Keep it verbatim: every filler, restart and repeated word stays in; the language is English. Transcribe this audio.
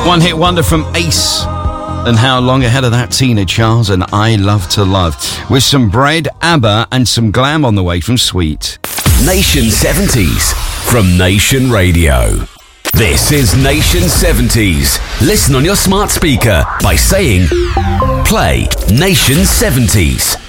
One hit wonder from Ace. And how long ahead of that, Tina Charles and I Love to Love. With some Bread, ABBA and some glam on the way from Sweet. Nation seventies from Nation Radio. This is Nation seventies. Listen on your smart speaker by saying, play Nation seventies.